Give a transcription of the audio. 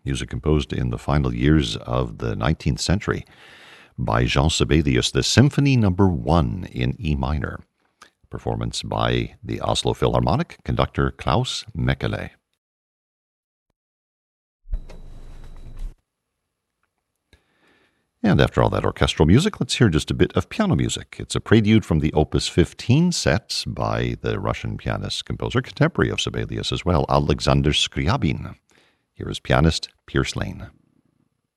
music composed in the final years of the 19th century by Jean Sibelius, the Symphony No. 1 in E minor. Performance by the Oslo Philharmonic conductor Klaus Mekele. And after all that orchestral music, let's hear just a bit of piano music. It's a prelude from the Opus 15 set by the Russian pianist, composer, contemporary of Sibelius as well, Alexander Scriabin. Here is pianist Pierce Lane.